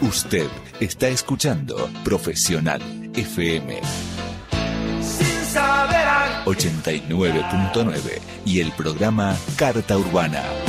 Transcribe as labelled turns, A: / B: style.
A: Usted está escuchando Profesional FM 89.9 y el programa Carta Urbana.